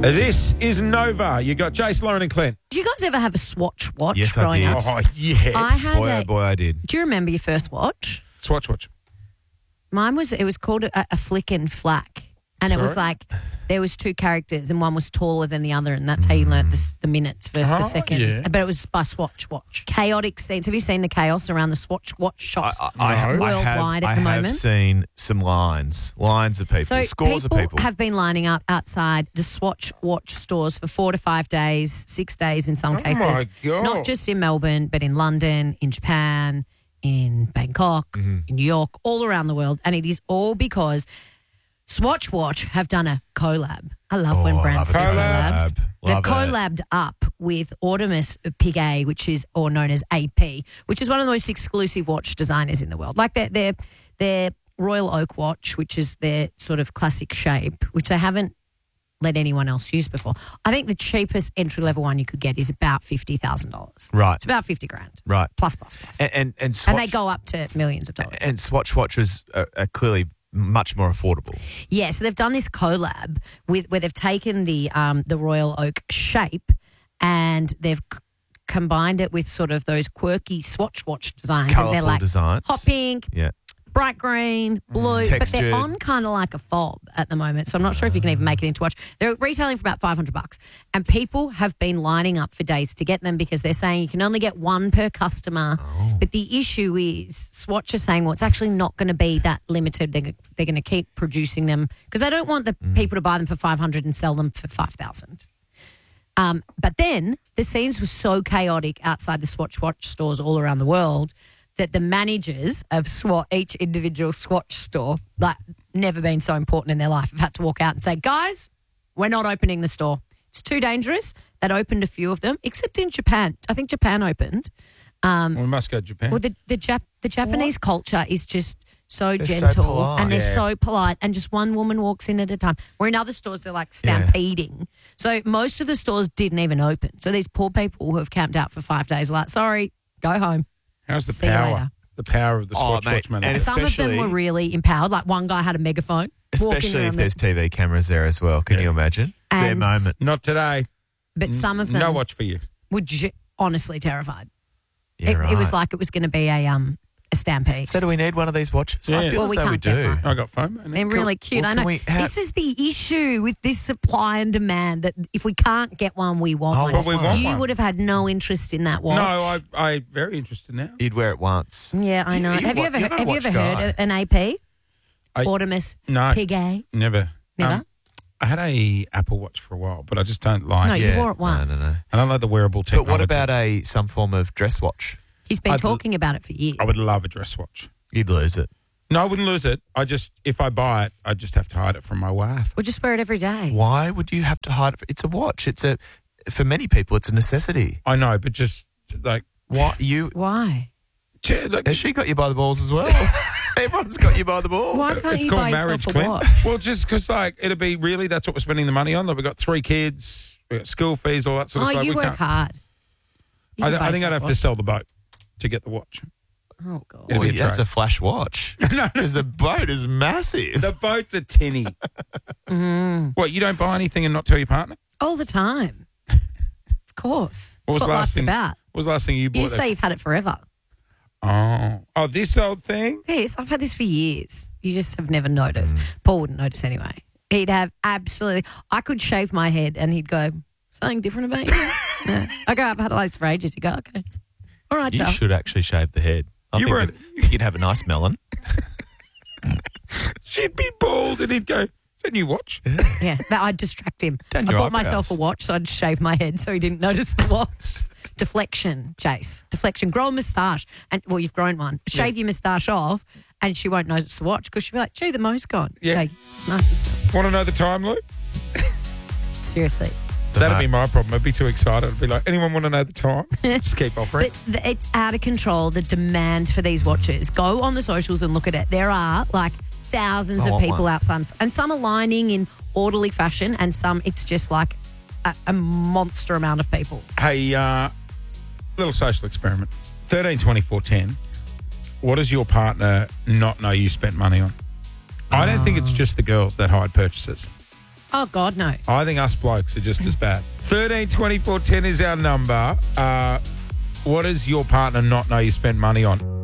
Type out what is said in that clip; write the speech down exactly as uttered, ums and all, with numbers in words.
This is Nova. You got Jace, Lauren and Clint. Did you guys ever have a Swatch watch Yes, I growing did. up? Oh, yes. I had Boy, a, oh boy, I did. Do you remember your first watch? Swatch watch. Mine was, it was called a, a flick and flack. And it was Sorry? like, there was two characters and one was taller than the other, and that's how you learnt the, the minutes versus Oh, the seconds. yeah. But it was by Swatch watch. Chaotic scenes. Have you seen the chaos around the Swatch watch shops I, I, I have, worldwide I at the have moment? seen some lines, lines of people, So scores people of people. have been lining up outside the Swatch watch stores for four to five days, six days in some Oh, cases. my God. Not just in Melbourne, but in London, in Japan, in Bangkok, Mm-hmm. in New York, all around the world. And it is all because Swatch Watch have done a collab. I love Oh, when I brands love do a collabs. collab. They've Love it. collabed up with Audimus Piguet, which is, or known as A P, which is one of the most exclusive watch designers in the world. Like their their their Royal Oak watch, which is their sort of classic shape, which they haven't let anyone else use before. I think the cheapest entry level one you could get is about fifty thousand dollars. Right. It's about fifty grand. Right. Plus plus plus. And and, and, Swatch, And they go up to millions of dollars. and Swatch watches are, are clearly much more affordable. Yeah, so they've done this collab with where they've taken the um, the Royal Oak shape and they've c- combined it with sort of those quirky Swatch watch designs. Colourful and they're like designs. hot pink, Yeah. bright green, blue, but Textured. they're on kind of like a fob at the moment. So I'm not sure if you can even make it into watch. They're retailing for about five hundred bucks, and people have been lining up for days to get them because they're saying you can only get one per customer. Oh. But the issue is Swatch is saying, well, it's actually not going to be that limited. They're, they're going to keep producing them because they don't want the Mm. people to buy them for five hundred and sell them for five thousand. Um, but then the scenes were so chaotic outside the Swatch watch stores all around the world that the managers of Swatch, each individual Swatch store, like never been so important in their life, have had to walk out and say, guys, we're not opening the store. It's too dangerous. They'd opened a few of them, except in Japan. I think Japan opened. we must go to Japan. Well, the the, Jap- the Japanese culture is just so They're so gentle polite. and they're Yeah. so polite, and just one woman walks in at a time. Where in other stores they're like stampeding. So most of the stores didn't even open. So these poor people who have camped out for five days are like, sorry, go home. How's the See you power? later. The power of the Oh, Swatch mate, watch manager. and Some of them Especially- were really empowered. Like one guy had a megaphone. walking Especially around if there's the- T V cameras there as well. Can Yeah. you imagine? It's their And- moment. Not today. But some of them No watch for you. were j- honestly terrified. Yeah, it, right. it was like it was going to be a um a stampede. So do we need one of these watches? Yeah. I feel Well, as we though we can't get do. one. I got foam. They're really cute. well, I can know. we have- This is the issue with this supply and demand that if we can't get one, we want Oh, one. well, we want you one. would have had no interest in that watch. No, I I very interested now. You'd wear it once. Yeah, Do I know. you- have you what- ever you're not a have you watch ever heard guy. of an A P? I- Audimus No, Piguet? never. Never? Um, I had a Apple Watch for a while, but I just don't like. No, you Yeah. wore it once. No, no, no. I don't like the wearable But technology. what about a some form of dress watch? He's been I'd- talking about it for years. I would love a dress watch. You'd lose it. No, I wouldn't lose it. I just, if I buy it, I just have to hide it from my wife. We'll just wear it every day. Why would you have to hide it? It's a watch. It's a for many people, it's a necessity. I know, but just like, Why you? Why? ch- like Has she got you by the balls as well? Everyone's got you by the balls. Why can't it's you called buy marriage, yourself a Clint. watch? Well, just because like it'll be really that's what we're spending the money on. Like we've got three kids, we got school fees, all that sort of Oh, stuff. you we work can't- hard. You I, can th- buy I think I'd yourself have a to sell the boat to get the watch. watch. Oh god. It'd Well, be a that's trade. a flash watch. no, no, Because the boat is massive. the boat's a tinny. Mm. What, you don't buy anything and not tell your partner? All the time. Of course. What was That's what the last life's thing- about. What was the last thing you bought? You just that- say you've had it forever. oh, oh, this old thing. Yes, I've had this for years. You just have never noticed. Mm. Paul wouldn't notice anyway. He'd have absolutely. I could shave my head and he'd go, something different about you? Yeah. I go, I've had it like this for ages. You go, okay. All right, You Dale. should actually shave the head. I You think were- you'd, you'd have a nice melon. She'd be bald and he'd go, is that a new watch? Yeah, that I'd distract him. Down I your bought myself a eyebrows. watch, so I'd shave my head so he didn't notice the watch. Deflection, Chase. Deflection. Grow a moustache. And, well, you've grown one. Shave your moustache off and she won't notice the watch because she'll be like, gee, the mo's gone. Yeah. Okay, it's nice and stuff. Want to know the time, Luke? Seriously. That'd mo- be my problem. I'd be too excited. I'd be like, anyone want to know the time? Just keep offering. But th- it's out of control, the demand for these watches. Go on the socials and look at it. There are like thousands I of want people one. outside, and some are lining in orderly fashion, and some it's just like a, a monster amount of people. Hey, uh, little social experiment. thirteen twenty-four ten. What does your partner not know you spent money on? I don't think it's just the girls that hide purchases. Oh, God, no. I think us blokes are just as bad. thirteen twenty-four ten is our number. Uh, what does your partner not know you spent money on?